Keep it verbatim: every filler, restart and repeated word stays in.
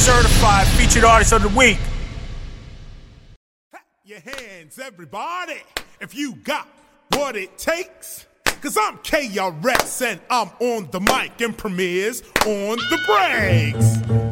certified featured artist of the week. Your hands, everybody, if you got what it takes. Cause I'm K R S and I'm on the mic and Premier's on the breaks.